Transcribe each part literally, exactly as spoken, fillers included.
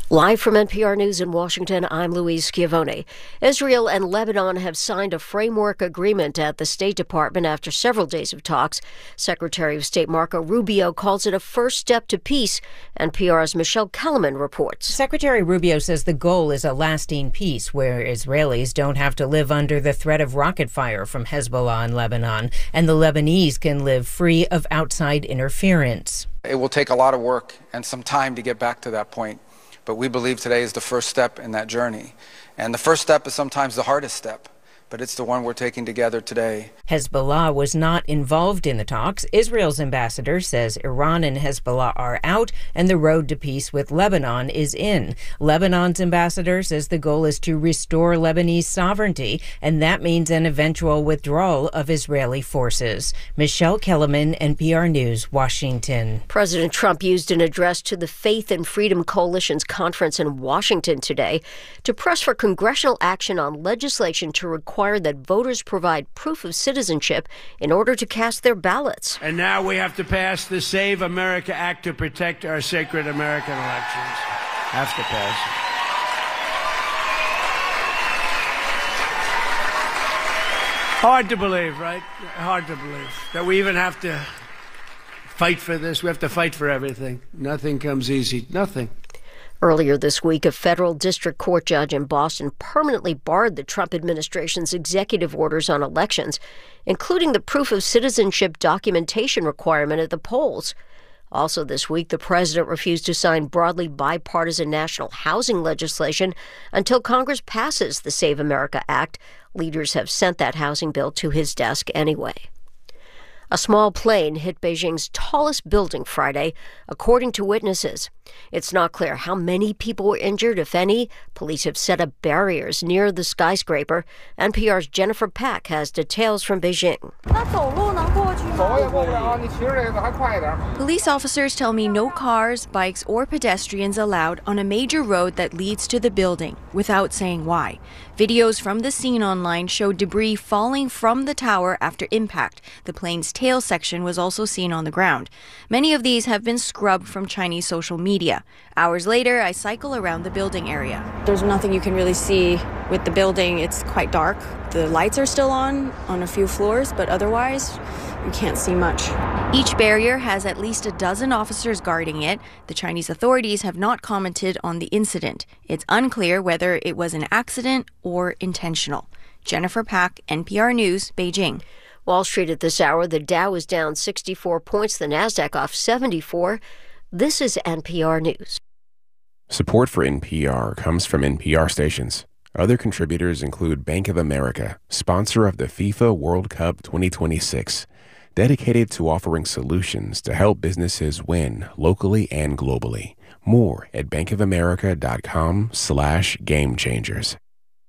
Live from N P R News in Washington, I'm Louise Schiavone. Israel and Lebanon have signed a framework agreement at the State Department after several days of talks. Secretary of State Marco Rubio calls it a first step to peace. N P R's Michelle Kellerman reports. Secretary Rubio says the goal is a lasting peace where Israelis don't have to live under the threat of rocket fire from Hezbollah in Lebanon, and the Lebanese can live free of outside interference. It will take a lot of work and some time to get back to that point. But we believe today is the first step in that journey. And the first step is sometimes the hardest step, but it's the one we're taking together today. Hezbollah was not involved in the talks. Israel's ambassador says Iran and Hezbollah are out and the road to peace with Lebanon is in. Lebanon's ambassador says the goal is to restore Lebanese sovereignty, and that means an eventual withdrawal of Israeli forces. Michelle Kellerman, N P R News, Washington. President Trump used an address to the Faith and Freedom Coalition's conference in Washington today to press for congressional action on legislation to require that voters provide proof of citizenship in order to cast their ballots. And now we have to pass the Save America Act to protect our sacred American elections. Have to pass it. Hard to believe, right? Hard to believe that we even have to fight for this. We have to fight for everything. Nothing comes easy. Nothing. Earlier this week, a federal district court judge in Boston permanently barred the Trump administration's executive orders on elections, including the proof of citizenship documentation requirement at the polls. Also this week, the president refused to sign broadly bipartisan national housing legislation until Congress passes the Save America Act. Leaders have sent that housing bill to his desk anyway. A small plane hit Beijing's tallest building Friday, according to witnesses. It's not clear how many people were injured, if any. Police have set up barriers near the skyscraper. N P R's Jennifer Pack has details from Beijing. Police officers tell me no cars, bikes, or pedestrians allowed on a major road that leads to the building, without saying why. Videos from the scene online show debris falling from the tower after impact. The plane's tail section was also seen on the ground. Many of these have been scrubbed from Chinese social media. Hours later, I cycle around the building area. There's nothing you can really see with the building. It's quite dark. The lights are still on on a few floors, but otherwise, you can't see much. Each barrier has at least a dozen officers guarding it. The Chinese authorities have not commented on the incident. It's unclear whether it was an accident or intentional. Jennifer Pack, N P R News, Beijing. Wall Street at this hour, the Dow is down sixty-four points, the Nasdaq off seventy-four. This is N P R News. Support for N P R comes from N P R stations. Other contributors include Bank of America, sponsor of the FIFA World Cup twenty twenty-six, dedicated to offering solutions to help businesses win locally and globally. More at bankofamerica.com slash game changers.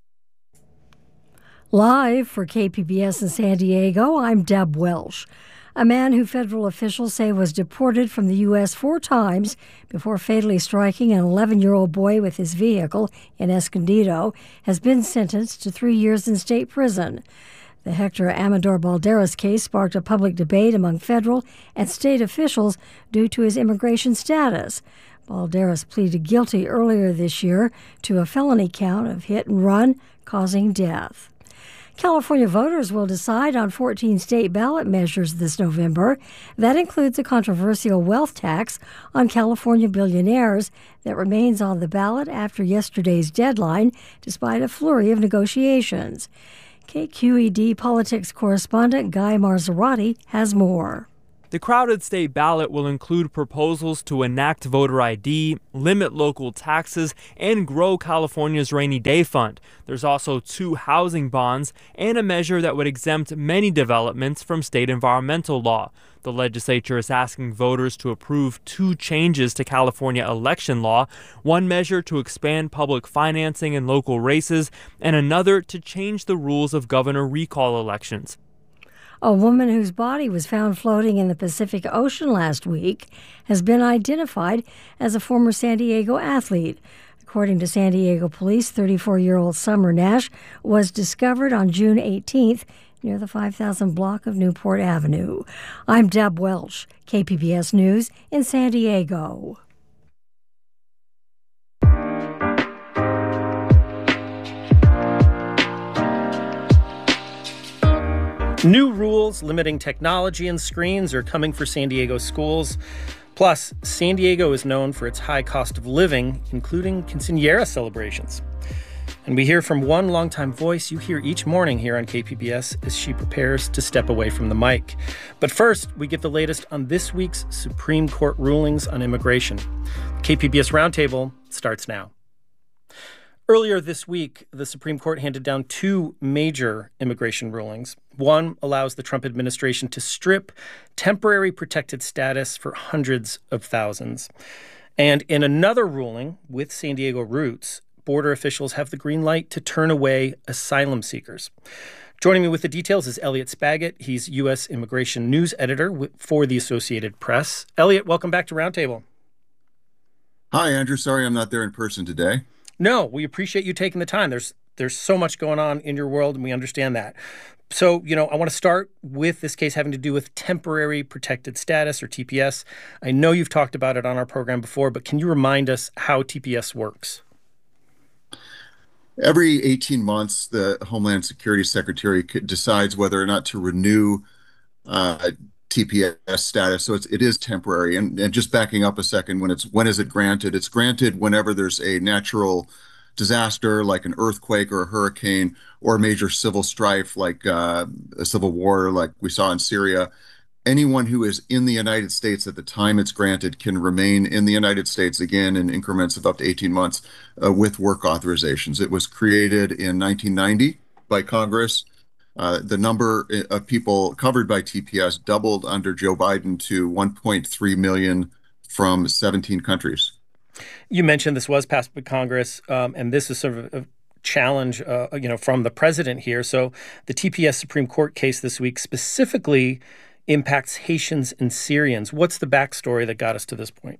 Live for K P B S in San Diego, I'm Deb Welsh. A man who federal officials say was deported from the U S four times before fatally striking an eleven-year-old boy with his vehicle in Escondido has been sentenced to three years in state prison. The Hector Amador Balderas case sparked a public debate among federal and state officials due to his immigration status. Balderas pleaded guilty earlier this year to a felony count of hit and run causing death. California voters will decide on fourteen state ballot measures this November. That includes a controversial wealth tax on California billionaires that remains on the ballot after yesterday's deadline, despite a flurry of negotiations. K Q E D politics correspondent Guy Marzorati has more. The crowded state ballot will include proposals to enact voter I D, limit local taxes, and grow California's rainy day fund. There's also two housing bonds and a measure that would exempt many developments from state environmental law. The legislature is asking voters to approve two changes to California election law, one measure to expand public financing in local races, and another to change the rules of governor recall elections. A woman whose body was found floating in the Pacific Ocean last week has been identified as a former San Diego athlete. According to San Diego police, thirty-four-year-old Summer Nash was discovered on June eighteenth near the five thousand block of Newport Avenue. I'm Deb Welsh, K P B S News in San Diego. New rules limiting technology and screens are coming for San Diego schools. Plus, San Diego is known for its high cost of living, including quinceañera celebrations. And we hear from one longtime voice you hear each morning here on K P B S as she prepares to step away from the mic. But first, we get the latest on this week's Supreme Court rulings on immigration. K P B S Roundtable starts now. Earlier this week, the Supreme Court handed down two major immigration rulings. One allows the Trump administration to strip temporary protected status for hundreds of thousands. And in another ruling with San Diego roots, border officials have the green light to turn away asylum seekers. Joining me with the details is Elliot Spagat. He's U S immigration news editor for the Associated Press. Elliot, welcome back to Roundtable. Hi, Andrew. Sorry I'm not there in person today. No, we appreciate you taking the time. There's there's so much going on in your world, and we understand that. So, you know, I want to start with this case having to do with temporary protected status, or T P S. I know you've talked about it on our program before, but can you remind us how T P S works? Every eighteen months, the Homeland Security Secretary decides whether or not to renew uh, T P S status. So it's, it is temporary. And, and just backing up a second, when it's when is it granted? It's granted whenever there's a natural disaster like an earthquake or a hurricane, or major civil strife like uh, a civil war like we saw in Syria. Anyone who is in the United States at the time it's granted can remain in the United States, again, in increments of up to eighteen months uh, with work authorizations. It was created in nineteen ninety by Congress. Uh, the number of people covered by T P S doubled under Joe Biden to one point three million from seventeen countries. You mentioned this was passed by Congress, um, and this is sort of a challenge, uh, you know, from the president here. So the T P S Supreme Court case this week specifically impacts Haitians and Syrians. What's the backstory that got us to this point?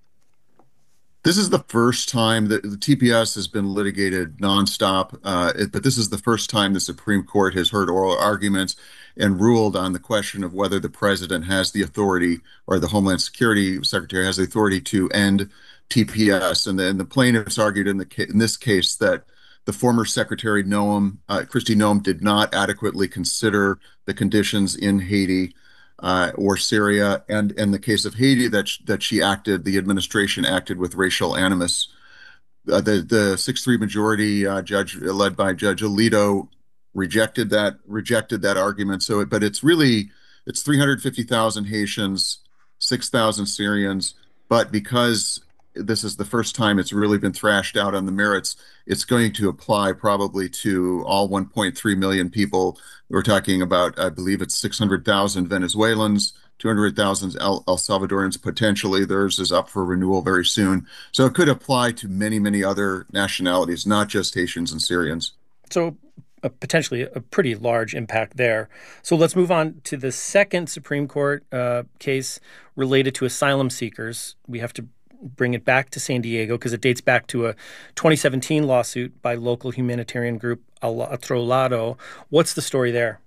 This is the first time that the T P S has been litigated nonstop, uh, it, but this is the first time the Supreme Court has heard oral arguments and ruled on the question of whether the president has the authority, or the Homeland Security Secretary has the authority, to end T P S. And then the plaintiffs argued in the in this case that the former Secretary Noem, uh, Kristi Noem, did not adequately consider the conditions in Haiti Uh, or Syria, and in the case of Haiti, that sh- that she acted, the administration acted with racial animus. Uh, the the six three majority uh, judge, led by Judge Alito, rejected that rejected that argument. So, but it's really it's three hundred fifty thousand Haitians, six thousand Syrians, but because this is the first time it's really been thrashed out on the merits, it's going to apply probably to all one point three million people. We're talking about, I believe it's six hundred thousand Venezuelans, two hundred thousand El, El Salvadorans potentially. Theirs is up for renewal very soon. So it could apply to many, many other nationalities, not just Haitians and Syrians. So uh, potentially a pretty large impact there. So let's move on to the second Supreme Court uh, case related to asylum seekers. We have to bring it back to San Diego because it dates back to a twenty seventeen lawsuit by local humanitarian group Al Otro Lado. What's the story there?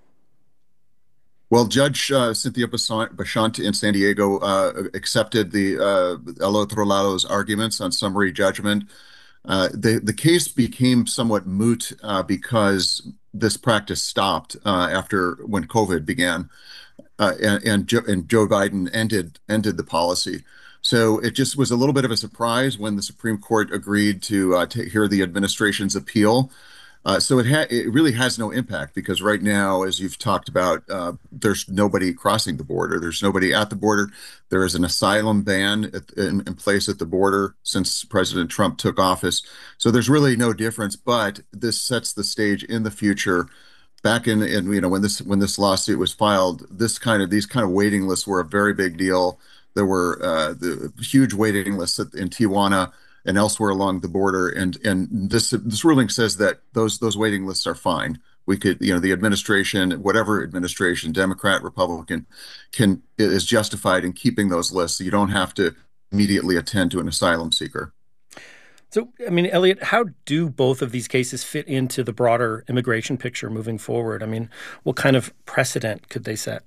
Well, Judge uh, Cynthia Bachant in San Diego uh, accepted the uh, El Otro Lado's arguments on summary judgment. Uh, the, the case became somewhat moot uh, because this practice stopped uh, after when COVID began, uh, and, and, jo- and Joe Biden ended ended the policy. So it just was a little bit of a surprise when the Supreme Court agreed to, uh, to hear the administration's appeal. Uh, so it ha- it really has no impact because right now, as you've talked about, uh, there's nobody crossing the border. There's nobody at the border. There is an asylum ban at, in, in place at the border since President Trump took office. So there's really no difference. But this sets the stage in the future. Back in, in you know when this when this lawsuit was filed, this kind of these kind of waiting lists were a very big deal. There were uh, the huge waiting lists in Tijuana and elsewhere along the border, and and this this ruling says that those those waiting lists are fine. We could, you know, the administration, whatever administration, Democrat, Republican, can is justified in keeping those lists. So you don't have to immediately attend to an asylum seeker. So, I mean, Elliot, how do both of these cases fit into the broader immigration picture moving forward? I mean, what kind of precedent could they set?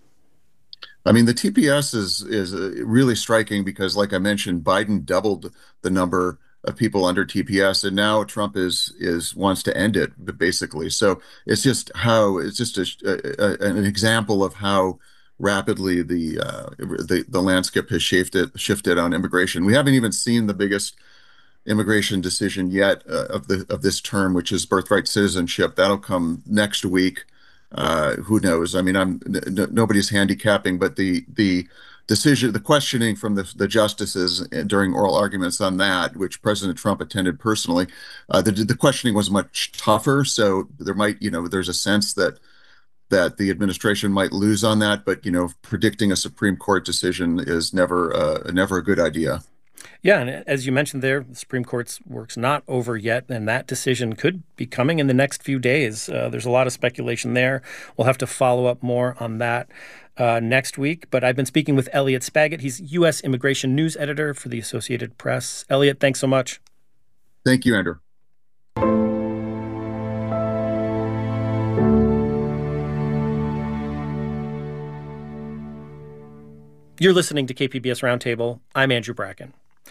I mean, the T P S is is really striking because, like I mentioned, Biden doubled the number of people under T P S, and now Trump is is wants to end it basically. So it's just how it's just a, a, an example of how rapidly the uh, the the landscape has shifted shifted on immigration. We haven't even seen the biggest immigration decision yet uh, of the of this term, which is birthright citizenship. That'll come next week. Uh, who knows? I mean, I'm n- nobody's handicapping, but the the decision, the questioning from the, the justices during oral arguments on that, which President Trump attended personally, uh, the the questioning was much tougher. So there might, you know, there's a sense that that the administration might lose on that, but you know, predicting a Supreme Court decision is never uh, never a good idea. Yeah, and as you mentioned there, the Supreme Court's work's not over yet, and that decision could be coming in the next few days. Uh, there's a lot of speculation there. We'll have to follow up more on that uh, next week. But I've been speaking with Elliot Spagat. He's U S Immigration News Editor for the Associated Press. Elliot, thanks so much. Thank you, Andrew. You're listening to K P B S Roundtable. I'm Andrew Bracken.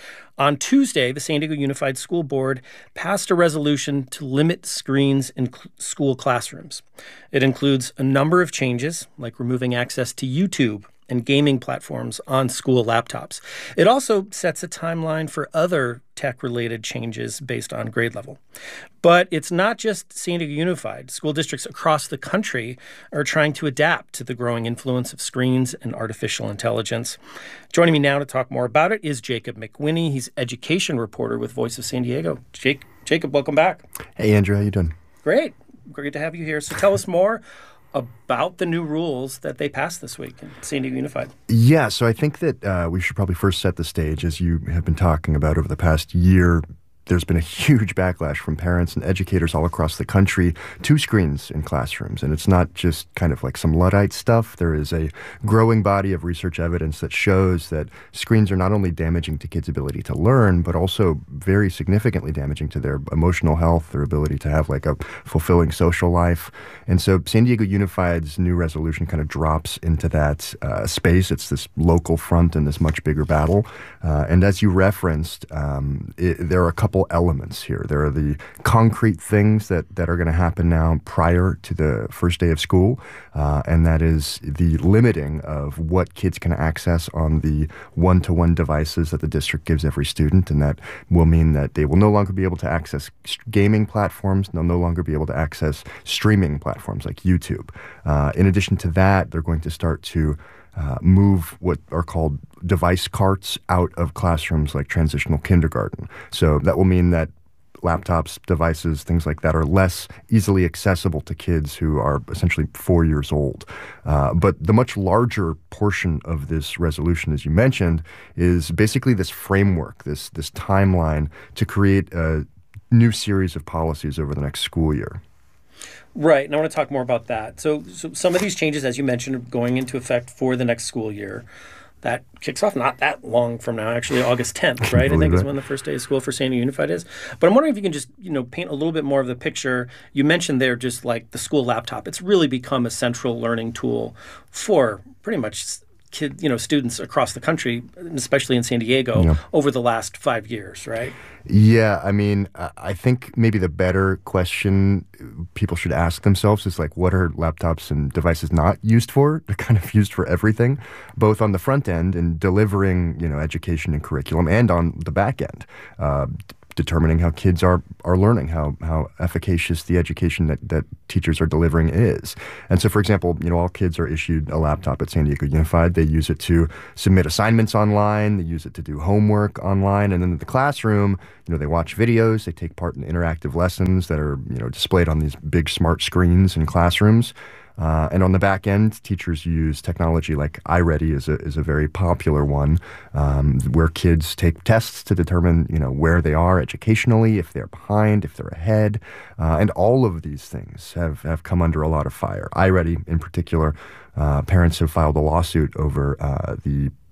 On Tuesday, the San Diego Unified School Board passed a resolution to limit screens in cl- school classrooms. It includes a number of changes, like removing access to YouTube and gaming platforms on school laptops. It also sets a timeline for other tech-related changes based on grade level. But it's not just San Diego Unified. School districts across the country are trying to adapt to the growing influence of screens and artificial intelligence. Joining me now to talk more about it is Jacob McWhinney. He's education reporter with Voice of San Diego. Jake, Jacob, welcome back. Hey, Andrew. How you doing? Great. Great to have you here. So tell us more about the new rules that they passed this week in San Diego Unified. Yeah, so I think that uh, we should probably first set the stage. As you have been talking about over the past year, there's been a huge backlash from parents and educators all across the country to screens in classrooms. And it's not just kind of like some Luddite stuff. There is a growing body of research evidence that shows that screens are not only damaging to kids' ability to learn, but also very significantly damaging to their emotional health, their ability to have like a fulfilling social life. And so San Diego Unified's new resolution kind of drops into that uh, space. It's this local front in this much bigger battle. Uh, and as you referenced, um, it, there are a couple elements here. There are the concrete things that, that are going to happen now prior to the first day of school, uh, and that is the limiting of what kids can access on the one-to-one devices that the district gives every student, and that will mean that they will no longer be able to access gaming platforms. They'll no longer be able to access streaming platforms like YouTube. Uh, in addition to that, they're going to start to Uh, move what are called device carts out of classrooms like transitional kindergarten. So that will mean that laptops, devices, things like that are less easily accessible to kids who are essentially four years old. Uh, but the much larger portion of this resolution, as you mentioned, is basically this framework, this this timeline to create a new series of policies over the next school year. Right, and I want to talk more about that. So, so some of these changes, as you mentioned, are going into effect for the next school year. That kicks off not that long from now, actually August tenth, right? I think is when the first day of school for San Diego Unified is. But I'm wondering if you can just, you know, paint a little bit more of the picture. You mentioned there just like the school laptop. It's really become a central learning tool for pretty much kid, you know, students across the country, especially in San Diego, yeah. over the last five years, right? Yeah, I mean, I think maybe the better question people should ask themselves is like, what are laptops and devices not used for? They're kind of used for everything, both on the front end and delivering, you know, education and curriculum, and on the back end. Uh, determining how kids are are learning, how how efficacious the education that, that teachers are delivering is. And so, for example, you know, all kids are issued a laptop at San Diego Unified. They use it to submit assignments online. They use it to do homework online. And then in the classroom, you know, they watch videos. They take part in interactive lessons that are, you know, displayed on these big smart screens in classrooms. Uh, and on the back end, teachers use technology like iReady is a is a very popular one, um, where kids take tests to determine, you know, where they are educationally, if they're behind, if they're ahead, uh, and all of these things have, have come under a lot of fire. iReady, in particular, uh, parents have filed a lawsuit over uh, the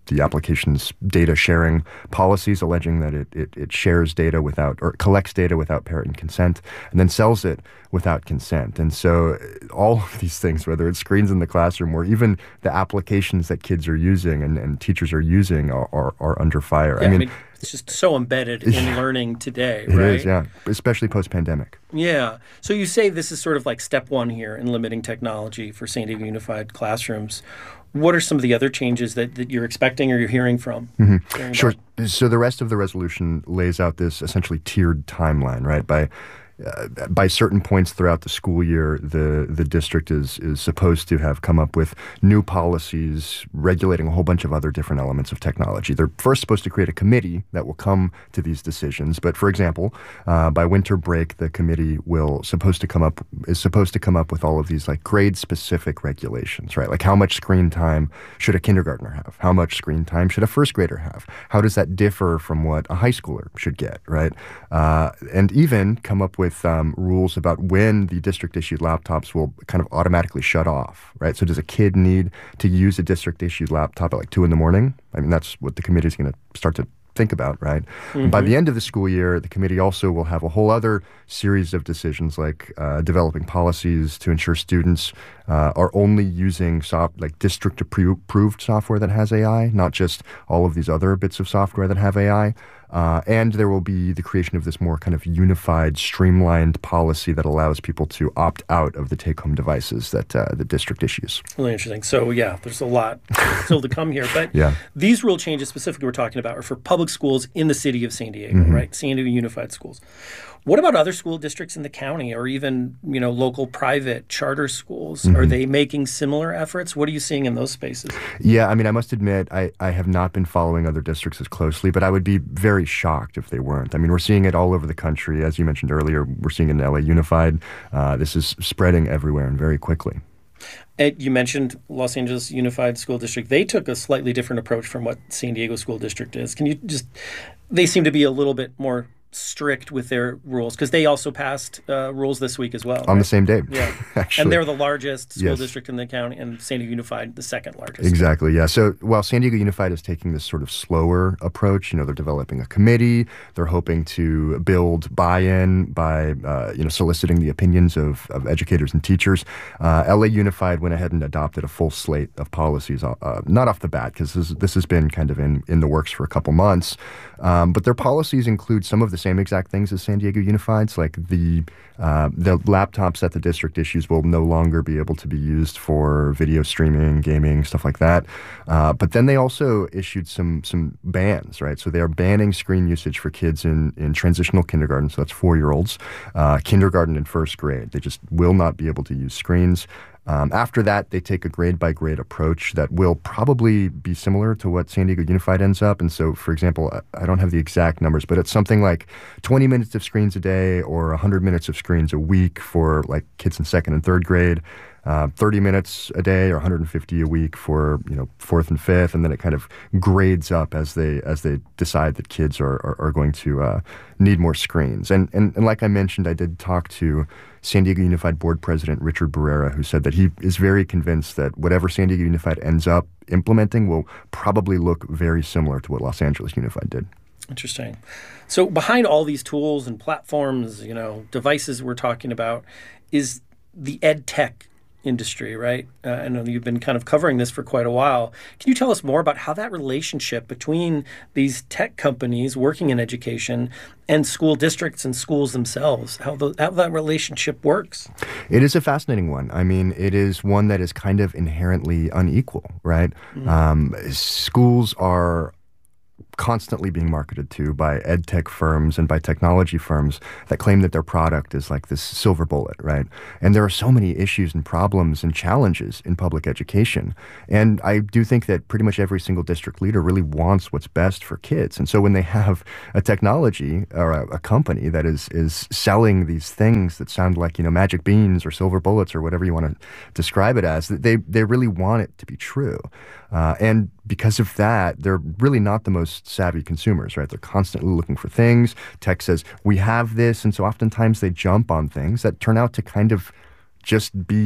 the application's data sharing policies, alleging that it, it, it shares data without, or collects data without parent consent, and then sells it without consent. And so all of these things, whether it's screens in the classroom or even the applications that kids are using and, and teachers are using are, are, are under fire. Yeah, I mean, I mean, it's just so embedded in yeah, learning today, it right? It is, yeah, especially post-pandemic. Yeah. So you say this is sort of like step one here in limiting technology for San Diego Unified classrooms. What are some of the other changes that, that you're expecting or you're hearing from? Mm-hmm. Sure. That? So the rest of the resolution lays out this essentially tiered timeline, right? By Uh, by certain points throughout the school year, the, the district is is supposed to have come up with new policies regulating a whole bunch of other different elements of technology. They're first supposed to create a committee that will come to these decisions. But for example, uh, by winter break, the committee will supposed to come up is supposed to come up with all of these like grade specific regulations, right? Like how much screen time should a kindergartner have? How much screen time should a first grader have? How does that differ from what a high schooler should get, right? Uh, and even come up with with um, rules about when the district-issued laptops will kind of automatically shut off, right? So does a kid need to use a district-issued laptop at like two in the morning? I mean, that's what the committee is going to start to think about, right? Mm-hmm. By the end of the school year, the committee also will have a whole other series of decisions like uh, developing policies to ensure students uh, are only using soft, like district-approved software that has A I, not just all of these other bits of software that have A I. Uh, and there will be the creation of this more kind of unified, streamlined policy that allows people to opt out of the take-home devices that uh, the district issues. Really interesting. So, yeah, there's a lot still to come here. But yeah. These rule changes specifically we're talking about are for public schools in the city of San Diego, mm-hmm. right? San Diego Unified Schools. What about other school districts in the county or even, you know, local private charter schools? Mm-hmm. Are they making similar efforts? What are you seeing in those spaces? Yeah, I mean, I must admit, I, I have not been following other districts as closely, but I would be very shocked if they weren't. I mean, we're seeing it all over the country. As you mentioned earlier, we're seeing it in L A Unified. Uh, this is spreading everywhere and very quickly. And you mentioned Los Angeles Unified School District. They took a slightly different approach from what San Diego School District is. Can you just, they seem to be a little bit more strict with their rules because they also passed uh, rules this week as well. On right? the same day. Yeah. Actually. And they're the largest school yes. district in the county, and San Diego Unified, the second largest. Exactly, yeah. So while San Diego Unified is taking this sort of slower approach, you know, they're developing a committee, they're hoping to build buy-in by, uh, you know, soliciting the opinions of, of educators and teachers. Uh, L A Unified went ahead and adopted a full slate of policies, uh, not off the bat, because this, this has been kind of in, in the works for a couple months. Um, but their policies include some of the same exact things as San Diego Unified's, like the uh, the laptops that the district issues will no longer be able to be used for video streaming, gaming, stuff like that. Uh, but then they also issued some some bans, right? So they are banning screen usage for kids in, in transitional kindergarten, so that's four-year-olds, uh, kindergarten and first grade. They just will not be able to use screens. Um, after that, they take a grade-by-grade approach that will probably be similar to what San Diego Unified ends up. And so, for example, I don't have the exact numbers, but it's something like twenty minutes of screens a day or one hundred minutes of screens a week for like kids in second and third grade. Uh, thirty minutes a day or one hundred fifty a week for, you know, fourth and fifth, and then it kind of grades up as they as they decide that kids are are, are going to uh, need more screens. And, and and like I mentioned, I did talk to San Diego Unified Board President Richard Barrera, who said that he is very convinced that whatever San Diego Unified ends up implementing will probably look very similar to what Los Angeles Unified did. Interesting. So behind all these tools and platforms, you know, devices we're talking about, is the ed tech industry, right? Uh, I know you've been kind of covering this for quite a while. Can you tell us more about how that relationship between these tech companies working in education and school districts and schools themselves, how, the, how that relationship works? It is a fascinating one. I mean, it is one that is kind of inherently unequal, right? Mm-hmm. Um, schools are constantly being marketed to by ed tech firms and by technology firms that claim that their product is like this silver bullet, right? And there are so many issues and problems and challenges in public education. And I do think that pretty much every single district leader really wants what's best for kids. And so when they have a technology or a, a company that is is selling these things that sound like, you know, magic beans or silver bullets or whatever you want to describe it as, they, they really want it to be true. Uh, and because of that, they're really not the most savvy consumers, right? They're constantly looking for things. Tech says, we have this. And so oftentimes they jump on things that turn out to kind of just be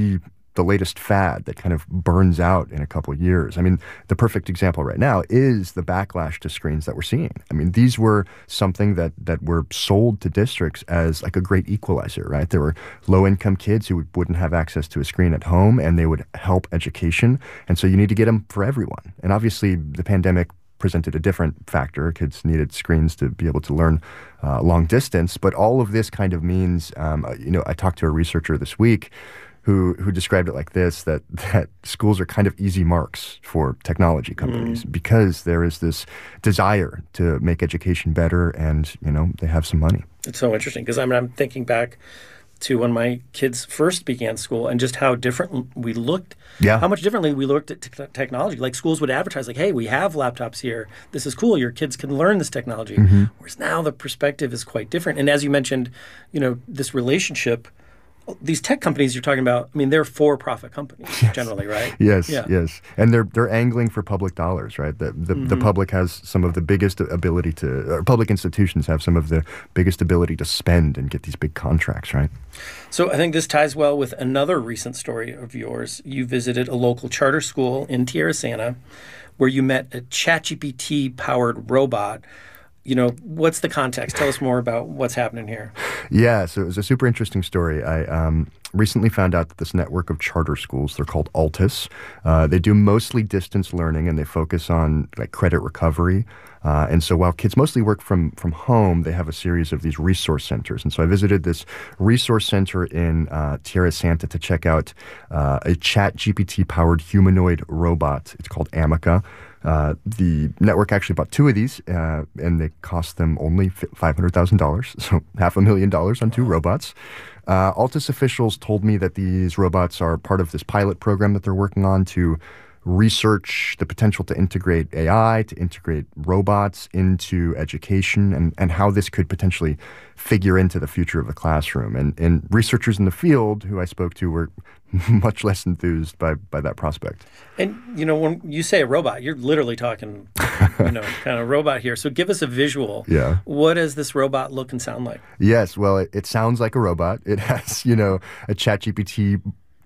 the latest fad that kind of burns out in a couple of years. I mean, the perfect example right now is the backlash to screens that we're seeing. I mean, these were something that that were sold to districts as like a great equalizer, right? There were low-income kids who wouldn't have access to a screen at home, and they would help education. And so you need to get them for everyone. And obviously, the pandemic presented a different factor. Kids needed screens to be able to learn uh, long distance. But all of this kind of means, um, you know, I talked to a researcher this week who who described it like this, that that schools are kind of easy marks for technology companies mm. because there is this desire to make education better, and, you know, they have some money. It's so interesting because I mean, I'm thinking back to when my kids first began school and just how different we looked, yeah. how much differently we looked at t- technology. Like schools would advertise like, hey, we have laptops here. This is cool. Your kids can learn this technology. Mm-hmm. Whereas now the perspective is quite different. And as you mentioned, you know, this relationship, these tech companies you're talking about, I mean, they're for-profit companies yes. generally, right? Yes, yeah. yes. And they're they're angling for public dollars, right? The the, mm-hmm. the public has some of the biggest ability to, or public institutions have some of the biggest ability to spend and get these big contracts, right? So I think this ties well with another recent story of yours. You visited a local charter school in Tierra Santa where you met a ChatGPT-powered robot. You know, what's the context? Tell us more about what's happening here. Yeah, so it was a super interesting story. I um, recently found out that this network of charter schools, they're called Altus. Uh, they do mostly distance learning, and they focus on like credit recovery. Uh, and so while kids mostly work from, from home, they have a series of these resource centers. And so I visited this resource center in uh, Tierra Santa to check out uh, a ChatGPT-powered humanoid robot. It's called Amica. Uh, the network actually bought two of these, uh, and they cost them only five hundred thousand dollars, so half a million dollars on two robots. Uh, Altus officials told me that these robots are part of this pilot program that they're working on to research the potential to integrate A I, to integrate robots into education, and, and how this could potentially figure into the future of the classroom. And, and researchers in the field who I spoke to were much less enthused by, by that prospect. And, you know, when you say a robot, you're literally talking, you know, kind of robot here. So give us a visual. Yeah. What does this robot look and sound like? Yes, well, it, it sounds like a robot. It has, you know, a ChatGPT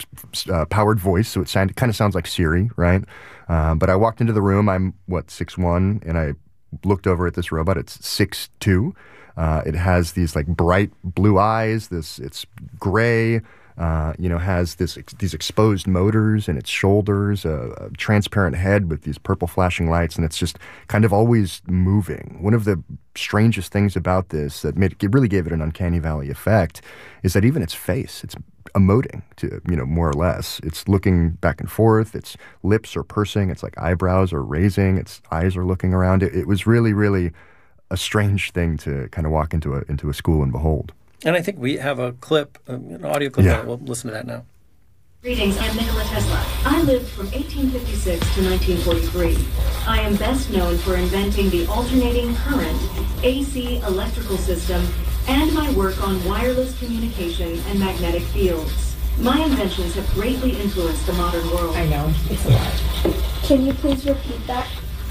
Uh, powered voice, so it sound, kind of sounds like Siri, right? Um, but I walked into the room, I'm, what, six one, and I looked over at this robot. It's six two. Uh, it has these, like, bright blue eyes. This It's gray, uh, you know, has this ex- these exposed motors in its shoulders, a, a transparent head with these purple flashing lights, and it's just kind of always moving. One of the strangest things about this that made it really gave it an uncanny valley effect is that even its face, it's emoting, to, you know, more or less. It's looking back and forth. Its lips are pursing. It's like eyebrows are raising. Its eyes are looking around. It, it was really, really a strange thing to kind of walk into a into a school and behold. And I think we have a clip, an audio clip. Yeah. That we'll listen to that now. Greetings, I'm Nikola Tesla. I lived from eighteen fifty-six to nineteen forty-three. I am best known for inventing the alternating current A C electrical system and my work on wireless communication and magnetic fields. My inventions have greatly influenced the modern world. I know, it's a lot. Can you please repeat that?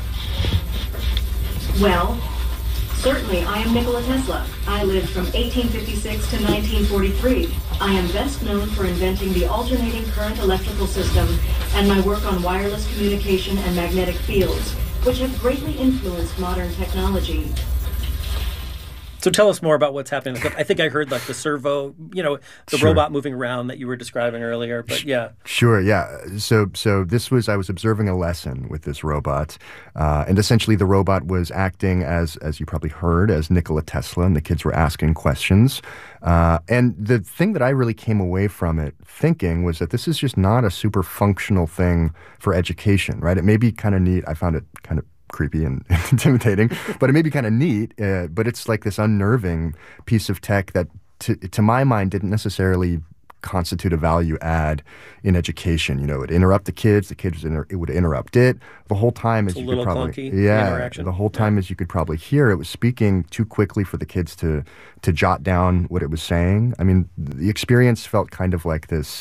Well, certainly, I am Nikola Tesla. I lived from eighteen fifty-six to nineteen forty-three. I am best known for inventing the alternating current electrical system and my work on wireless communication and magnetic fields, which have greatly influenced modern technology. So tell us more about what's happening. I think I heard like the servo, you know, the sure. robot moving around that you were describing earlier. But yeah. Sure, yeah. So so this was, I was observing a lesson with this robot. Uh, and essentially the robot was acting as, as you probably heard, as Nikola Tesla, and the kids were asking questions. Uh, and the thing that I really came away from it thinking was that this is just not a super functional thing for education, right? It may be kind of neat. I found it kind of creepy and intimidating, but it may be kind of neat, uh, but it's like this unnerving piece of tech that, to, to my mind, didn't necessarily constitute a value add in education. You know, it would interrupt the kids, the kids, inter- it would interrupt it. The whole time, as it's you could probably... clunky, yeah, interaction. the whole time, yeah. as you could probably hear, it was speaking too quickly for the kids to, to jot down what it was saying. I mean, the experience felt kind of like this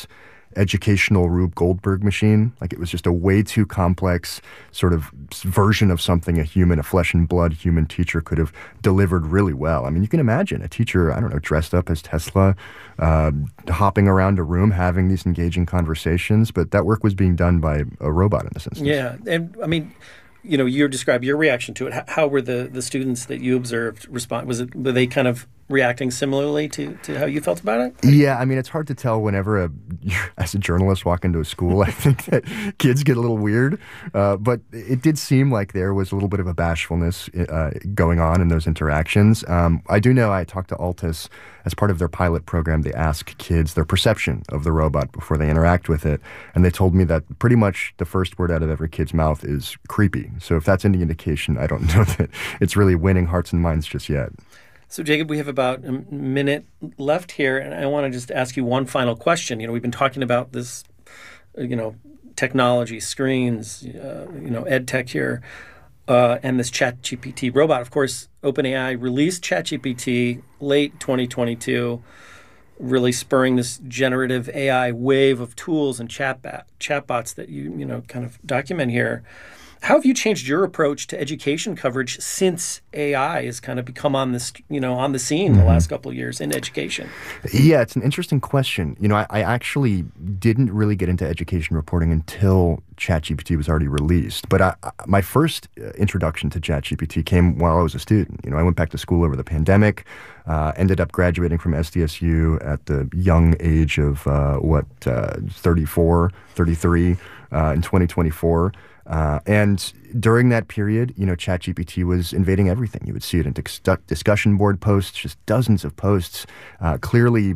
educational Rube Goldberg machine. Like, it was just a way too complex sort of version of something a human, a flesh and blood human teacher could have delivered really well. I mean, you can imagine a teacher, I don't know, dressed up as Tesla, uh, hopping around a room, having these engaging conversations, but that work was being done by a robot in this instance. Yeah, and I mean, you know, you describe your reaction to it. How, how were the, the students that you observed respond? Was it, were they kind of reacting similarly to, to how you felt about it? Yeah, I mean, it's hard to tell whenever, a, as a journalist, walk into a school. I think that kids get a little weird, uh, but it did seem like there was a little bit of a bashfulness uh, going on in those interactions. Um, I do know I talked to Altus. As part of their pilot program, they ask kids their perception of the robot before they interact with it, and they told me that pretty much the first word out of every kid's mouth is creepy. So if that's any indication, I don't know that it's really winning hearts and minds just yet. So, Jacob, we have about a minute left here, and I want to just ask you one final question. You know, we've been talking about this, you know, technology, screens, uh, you know, ed tech here, uh, and this ChatGPT robot. Of course, OpenAI released ChatGPT late twenty twenty-two, really spurring this generative A I wave of tools and chatbot chatbots that you you know kind of document here. How have you changed your approach to education coverage since A I has kind of become on this, you know, on the scene mm-hmm. the last couple of years in education? Yeah, it's an interesting question. You know, I, I actually didn't really get into education reporting until ChatGPT was already released. But I, my first introduction to ChatGPT came while I was a student. You know, I went back to school over the pandemic, uh, ended up graduating from S D S U at the young age of, uh, what, uh, thirty-four, thirty-three uh, in twenty twenty-four. Uh, and during that period, you know, ChatGPT was invading everything. You would see it in dis- discussion board posts, just dozens of posts, uh, clearly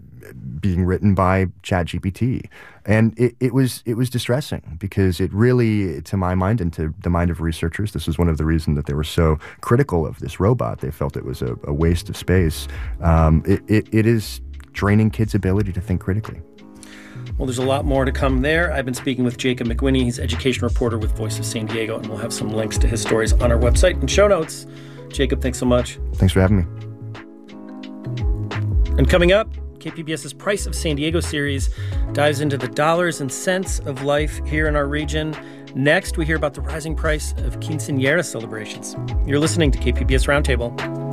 being written by ChatGPT. And it, it was it was distressing because it really, to my mind and to the mind of researchers, this was one of the reasons that they were so critical of this robot. They felt it was a, a waste of space. Um, it, it, it is draining kids' ability to think critically. Well, there's a lot more to come there. I've been speaking with Jacob McWhinney. He's education reporter with Voice of San Diego, and we'll have some links to his stories on our website and show notes. Jacob, thanks so much. Thanks for having me. And coming up, KPBS's Price of San Diego series dives into the dollars and cents of life here in our region. Next, we hear about the rising price of quinceañera celebrations. You're listening to K P B S Roundtable.